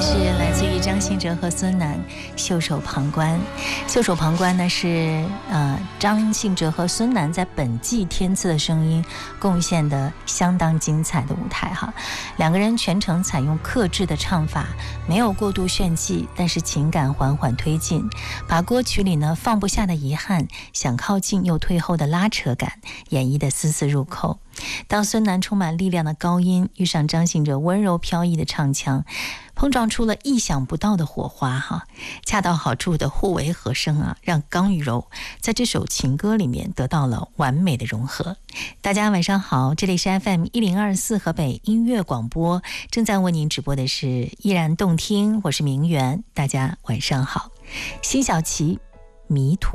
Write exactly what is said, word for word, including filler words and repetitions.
是来自于张信哲和孙楠《袖手旁观》。袖手旁观呢是呃张信哲和孙楠在本季天赐的声音贡献的相当精彩的舞台哈。两个人全程采用克制的唱法，没有过度炫技，但是情感缓缓推进，把歌曲里呢放不下的遗憾、想靠近又退后的拉扯感演绎得丝丝入扣。当孙楠充满力量的高音遇上张信哲温柔飘逸的唱腔，碰撞出了意想不到的火花哈，恰到好处的互为和声啊，让刚与柔在这首情歌里面得到了完美的融合。大家晚上好，这里是 F M 一零二四河北音乐广播，正在为您直播的是依然动听，我是明媛，大家晚上好。辛晓琪，迷途。